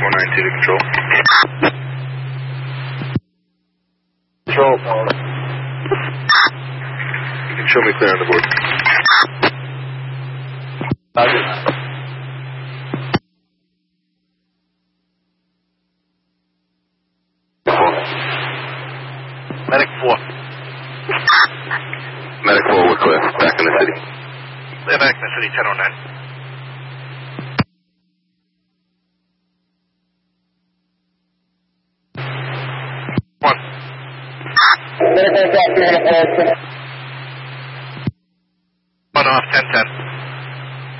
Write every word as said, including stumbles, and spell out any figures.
four nine two to control. Control. You can show me clear on the board. Roger. Medic four. Medic four, we're clear. Back in the city. They're back in the city, ten oh nine. One. One off, ten ten.